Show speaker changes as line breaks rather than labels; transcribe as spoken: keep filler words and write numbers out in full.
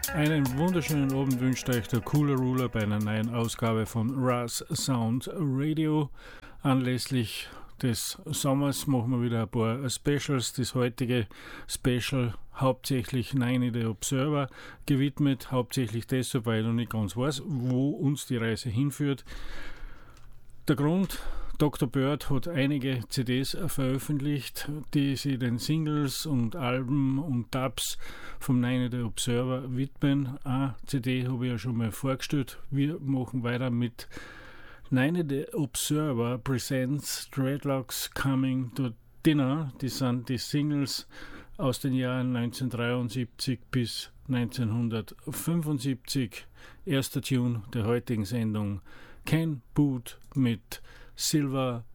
Einen wunderschönen Abend wünscht euch der Cooler Ruler bei einer neuen Ausgabe von Ras Sound Radio. Anlässlich des Sommers machen wir wieder ein paar Specials. Das heutige Special hauptsächlich Nine The Observer gewidmet. Hauptsächlich deshalb, weil ich noch nicht ganz weiß, wo uns die Reise hinführt. Der Grund: Doktor Bird hat einige C Ds veröffentlicht, die sie den Singles und Alben und Dubs vom Nine The Observer widmen. Eine C D habe ich ja schon mal vorgestellt. Wir machen weiter mit Nine The Observer Presents Dreadlocks Coming to Dinner. Das sind die Singles aus den Jahren neunzehnhundertdreiundsiebzig bis neunzehnhundertfünfundsiebzig. Erster Tune der heutigen Sendung: Ken Boothe mit Silver